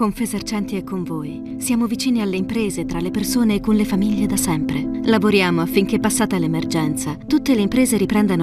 Confesercenti è con voi. Siamo vicini alle imprese, tra le persone e con le famiglie da sempre. Lavoriamo affinché, passata l'emergenza, tutte le imprese riprendano